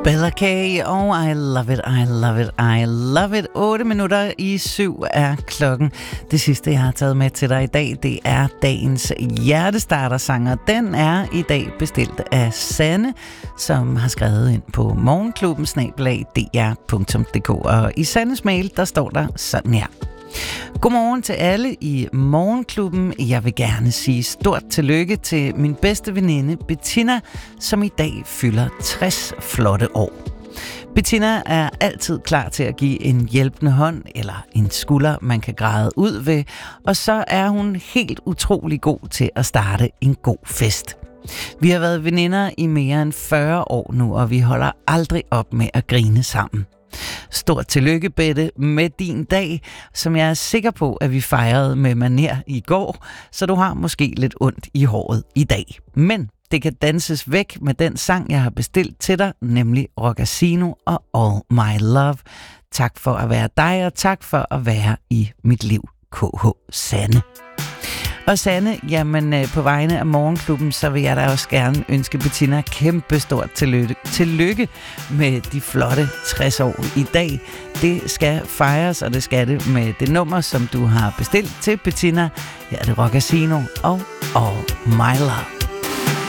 Bella K, og I love it, I love it, I love it. 8:07 er klokken. Det sidste, jeg har taget med til dig i dag, det er dagens hjertestartersanger. Den er i dag bestilt af Sanne, som har skrevet ind på morgenklubben@dr.dk. Og i Sannes mail, der står der sådan her. Godmorgen til alle i Morgenklubben. Jeg vil gerne sige stort tillykke til min bedste veninde Bettina, som i dag fylder 60 flotte år. Bettina er altid klar til at give en hjælpende hånd eller en skulder, man kan græde ud ved, og så er hun helt utrolig god til at starte en god fest. Vi har været veninder i mere end 40 år nu, og vi holder aldrig op med at grine sammen. Stort tillykke, Bette, med din dag, som jeg er sikker på, at vi fejrede med maner i går, så du har måske lidt ondt i håret i dag. Men det kan danses væk med den sang, jeg har bestilt til dig, nemlig Rockasino og All My Love. Tak for at være dig, og tak for at være i mit liv, KH Sanne. Og Sanne, jamen på vegne af Morgenklubben, så vil jeg da også gerne ønske Bettina kæmpestort tillykke med de flotte 60 år i dag. Det skal fejres, og det skal det med det nummer, som du har bestilt til Bettina. Her er det Rockasino og All My Love.